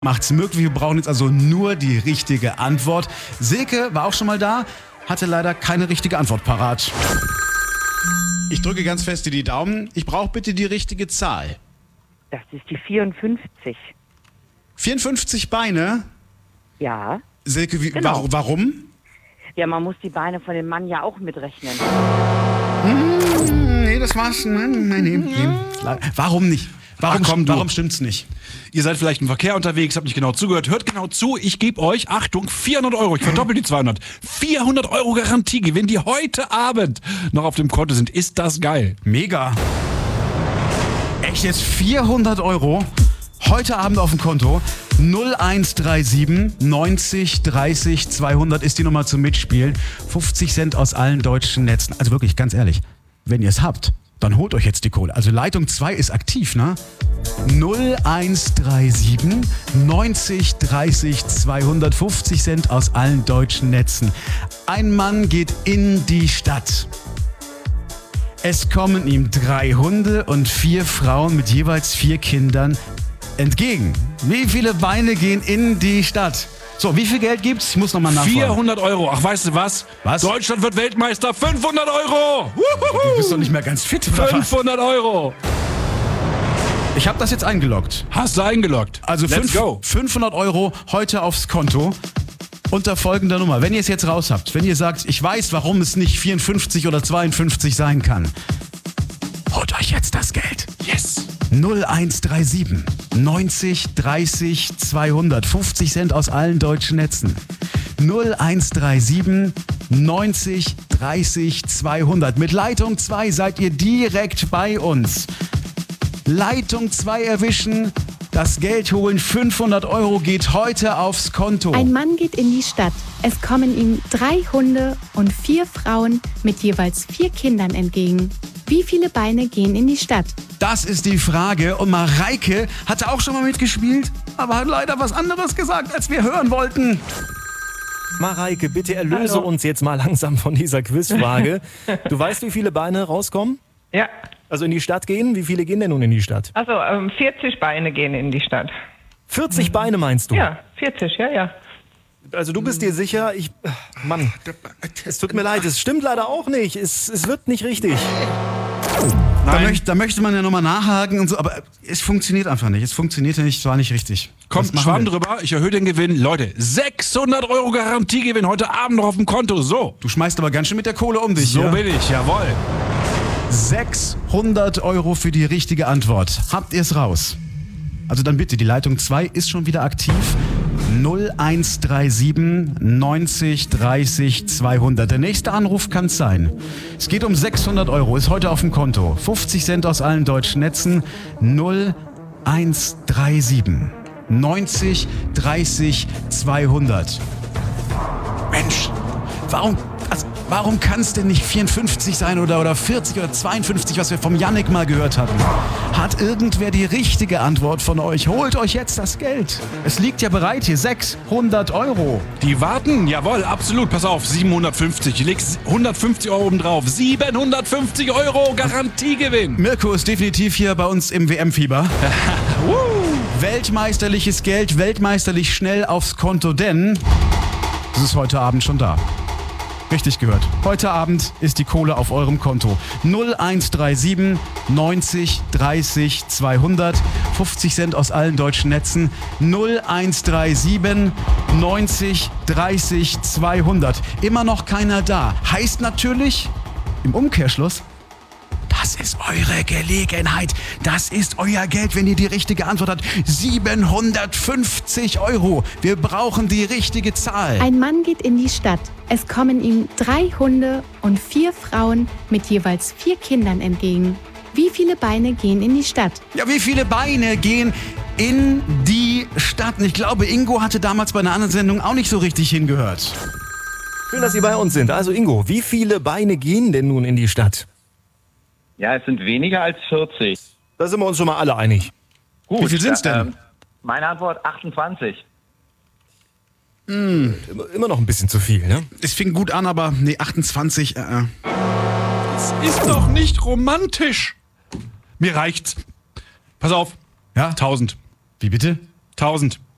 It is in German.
Macht's möglich. Wir brauchen jetzt also nur die richtige Antwort. Silke war auch schon mal da, hatte leider keine richtige Antwort parat. Ich drücke ganz fest die Daumen. Ich brauche bitte die richtige Zahl. Das ist die 54. 54 Beine? Ja. Silke, Genau. warum? Ja, man muss die Beine von dem Mann ja auch mitrechnen. Nee, das war's. Nee. Warum nicht? Warum stimmt's nicht? Ihr seid vielleicht im Verkehr unterwegs, habt nicht genau zugehört. Hört genau zu, ich gebe euch, Achtung, 400 Euro. Ich verdoppel die 200. 400 Euro Garantiegewinn, die heute Abend noch auf dem Konto sind. Ist das geil? Mega. Echt jetzt 400 Euro? Heute Abend auf dem Konto. 0137 90 30 200 ist die Nummer zum Mitspielen. 50 Cent aus allen deutschen Netzen. Also wirklich, ganz ehrlich, wenn ihr es habt, dann holt euch jetzt die Kohle. Also Leitung 2 ist aktiv, ne? 0137 90 30 200. 50 Cent aus allen deutschen Netzen. Ein Mann geht in die Stadt. Es kommen ihm 3 Hunde und 4 Frauen mit jeweils 4 Kindern entgegen. Wie viele Beine gehen in die Stadt? So, wie viel Geld gibt's? Ich muss nochmal nachfragen. 400 Euro. Ach, weißt du was? Was? Deutschland wird Weltmeister. 500 Euro. Du bist doch nicht mehr ganz fit, oder was? 500 Euro. Ich habe das jetzt eingeloggt. Hast du eingeloggt? Also Let's go. 500 Euro heute aufs Konto unter folgender Nummer. Wenn ihr es jetzt raus habt, wenn ihr sagt, ich weiß, warum es nicht 54 oder 52 sein kann, holt euch jetzt das Geld. Yes. 0137 90 30 200. 50 Cent aus allen deutschen Netzen. 0137 90 30 200. Mit Leitung 2 seid ihr direkt bei uns. Leitung 2 erwischen, das Geld holen, 500 Euro geht heute aufs Konto. Ein Mann geht in die Stadt. Es kommen ihm 3 Hunde und 4 Frauen mit jeweils 4 Kindern entgegen. Wie viele Beine gehen in die Stadt? Das ist die Frage. Und Mareike hatte auch schon mal mitgespielt, aber hat leider was anderes gesagt, als wir hören wollten. Mareike, bitte erlöse uns jetzt mal langsam von dieser Quizfrage. Du weißt, wie viele Beine rauskommen? Ja, Also in die Stadt gehen? Wie viele gehen denn nun in die Stadt? also 40 Beine gehen in die Stadt. 40 Beine meinst du? Ja, 40, ja. Also du bist dir sicher? Mann, es tut mir leid, es stimmt leider auch nicht. Es wird nicht richtig. Da möchte man ja nochmal nachhaken und so, aber es funktioniert einfach nicht. Es funktioniert ja nicht, es war nicht richtig. Kommt Schwamm drüber, ich erhöhe den Gewinn. Leute, 600 Euro Garantiegewinn heute Abend noch auf dem Konto. So. Du schmeißt aber ganz schön mit der Kohle um dich. So ja? bin ich, jawohl. 600 Euro für die richtige Antwort. Habt ihr es raus? Also dann bitte, die Leitung 2 ist schon wieder aktiv. 0137 90 30 200. Der nächste Anruf kann es sein. Es geht um 600 Euro, ist heute auf dem Konto. 50 Cent aus allen deutschen Netzen. 0137 90 30 200. Mensch, warum kann es denn nicht 54 sein oder 40 oder 52, was wir vom Yannick mal gehört hatten? Hat irgendwer die richtige Antwort von euch? Holt euch jetzt das Geld. Es liegt ja bereit hier, 600 Euro. Die warten? Jawohl, absolut. Pass auf, 750. Ich leg 150 Euro oben drauf. 750 Euro Garantiegewinn. Mirko ist definitiv hier bei uns im WM-Fieber. Weltmeisterliches Geld, weltmeisterlich schnell aufs Konto, denn es ist heute Abend schon da. Richtig gehört. Heute Abend ist die Kohle auf eurem Konto. 0137 90 30 200. 50 Cent aus allen deutschen Netzen. 0137 90 30 200. Immer noch keiner da. Heißt natürlich, im Umkehrschluss, das ist eure Gelegenheit. Das ist euer Geld, wenn ihr die richtige Antwort habt. 750 Euro. Wir brauchen die richtige Zahl. Ein Mann geht in die Stadt. Es kommen ihm 3 Hunde und 4 Frauen mit jeweils 4 Kindern entgegen. Wie viele Beine gehen in die Stadt? Ja, wie viele Beine gehen in die Stadt? Und ich glaube, Ingo hatte damals bei einer anderen Sendung auch nicht so richtig hingehört. Schön, dass Sie bei uns sind. Also Ingo, wie viele Beine gehen denn nun in die Stadt? Ja, es sind weniger als 40. Da sind wir uns schon mal alle einig. Gut. Wie viel sind's denn? Meine Antwort 28. Immer noch ein bisschen zu viel, ne? Es fing gut an, aber nee, 28. Das ist doch nicht romantisch. Mir reicht's. Pass auf. Ja? 1000. Wie bitte? 1000.